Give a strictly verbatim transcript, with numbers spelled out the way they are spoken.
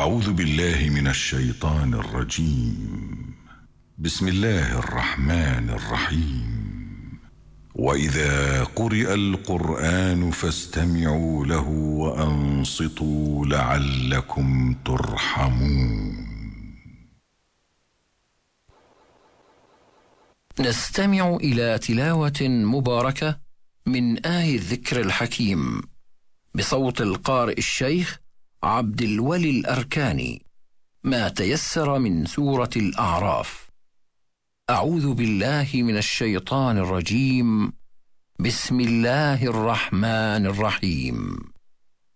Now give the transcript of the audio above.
أعوذ بالله من الشيطان الرجيم. بسم الله الرحمن الرحيم. وإذا قرئ القرآن فاستمعوا له وأنصتوا لعلكم ترحمون. نستمع إلى تلاوة مباركة من آي الذكر الحكيم بصوت القارئ الشيخ عبد الولي الأركاني، ما تيسر من سورة الأعراف. أعوذ بالله من الشيطان الرجيم. بسم الله الرحمن الرحيم.